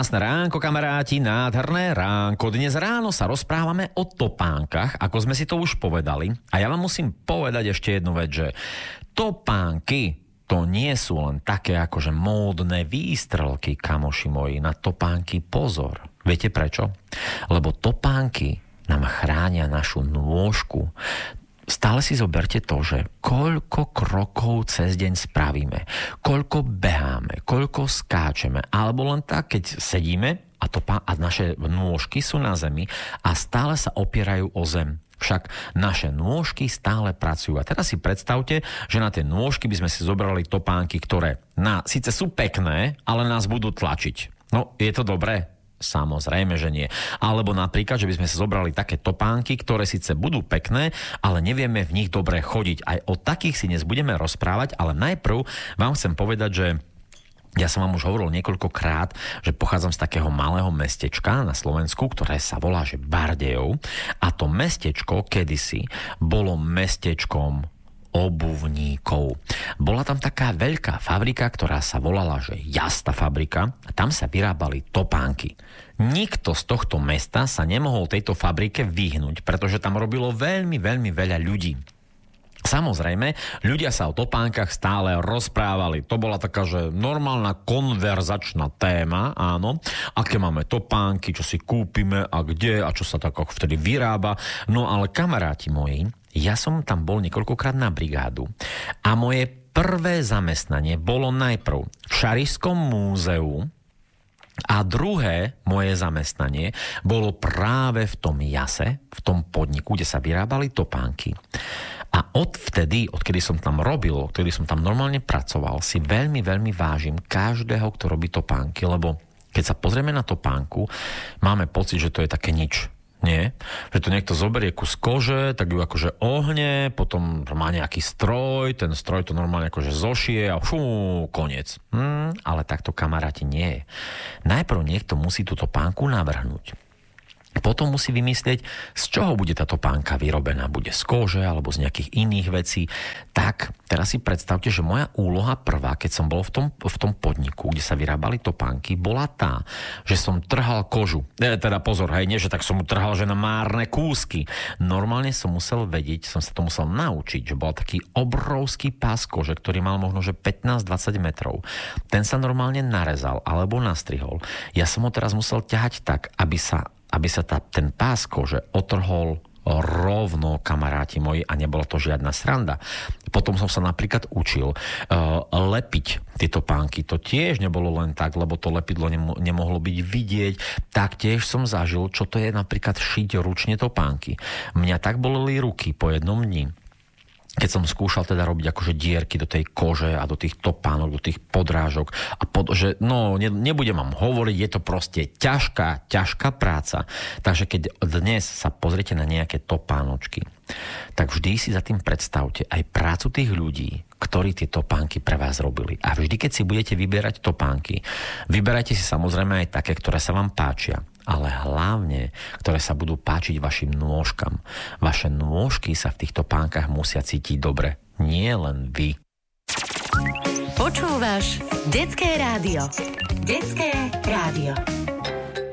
Krásne ránko, kamaráti, nádherné ránko. Dnes ráno sa rozprávame o topánkach, ako sme si to už povedali. A ja vám musím povedať ešte jednu vec, že topánky to nie sú len také akože módne výstrelky, kamoši moji. Na topánky pozor. Viete prečo? Lebo topánky nám chránia našu nôžku. Stále si zoberte to, že koľko krokov cez deň spravíme, koľko beháme, koľko skáčeme, alebo len tak, keď sedíme a naše nôžky sú na zemi a stále sa opierajú o zem. Však naše nôžky stále pracujú. A teraz si predstavte, že na tie nôžky by sme si zobrali topánky, ktoré síce sú pekné, ale nás budú tlačiť. No, je to dobré? Samozrejme, že nie. Alebo napríklad, že by sme si zobrali také topánky, ktoré síce budú pekné, ale nevieme v nich dobre chodiť. Aj o takých si dnes budeme rozprávať, ale najprv vám chcem povedať, že ja som vám už hovoril niekoľkokrát, že pochádzam z takého malého mestečka na Slovensku, ktoré sa volá že Bardejov. A to mestečko kedysi bolo mestečkom obuvníkov. Bola tam taká veľká fabrika, ktorá sa volala, že Jasta fabrika, a tam sa vyrábali topánky. Nikto z tohto mesta sa nemohol tejto fabrike vyhnúť, pretože tam robilo veľmi, veľmi veľa ľudí. Samozrejme, ľudia sa o topánkach stále rozprávali. To bola taká, že normálna konverzačná téma, áno. Aké máme topánky, čo si kúpime a kde a čo sa tak vtedy vyrába. No ale kamaráti moji, ja som tam bol niekoľkokrát na brigádu a moje prvé zamestnanie bolo najprv v Šarijskom múzeu a druhé moje zamestnanie bolo práve v tom Jase, v tom podniku, kde sa vyrábali topánky. A odkedy som tam robil, odkedy som tam normálne pracoval, si veľmi, veľmi vážim každého, kto robí topánky, lebo keď sa pozrieme na topánku, máme pocit, že to je také nič. Nie? Že to niekto zoberie kus kože, tak ju akože ohne, potom má nejaký stroj, ten stroj to normálne akože zošije a koniec. Ale takto, kamaráti, nie je. Najprv niekto musí tú topánku navrhnúť. Potom musí vymyslieť, z čoho bude táto topánka vyrobená. Bude z kože alebo z nejakých iných vecí. Tak, teraz si predstavte, že moja úloha prvá, keď som bol v tom podniku, kde sa vyrábali topánky, bola tá, že som trhal kožu. Teda pozor, hej, nie, že tak som mu trhal, že na márne kúsky. Normálne som musel vedieť, som sa to musel naučiť, že bol taký obrovský pás kože, ktorý mal možno, že 15-20 metrov. Ten sa normálne narezal alebo nastrihol. Ja som ho teraz musel ťahať tak, aby sa ten pás kože otrhol rovno, kamaráti moji, a nebola to žiadna sranda. Potom som sa napríklad učil lepiť tieto topánky. To tiež nebolo len tak, lebo to lepidlo nemohlo byť vidieť. Taktiež som zažil, čo to je napríklad šiť ručne topánky. Mňa tak boleli ruky po jednom dni, keď som skúšal teda robiť akože dierky do tej kože a do tých topánok, do tých podrážok nebudem vám hovoriť, je to proste ťažká práca. Takže keď dnes sa pozriete na nejaké topánočky, tak vždy si za tým predstavte aj prácu tých ľudí, ktorí tie topánky pre vás robili. A vždy, keď si budete vyberať topánky, vyberajte si samozrejme aj také, ktoré sa vám páčia, ale hlavne, ktoré sa budú páčiť vašim nôžkam. Vaše nôžky sa v týchto topánkach musia cítiť dobre. Nie len vy. Počúvaš Detské rádio. Detské rádio.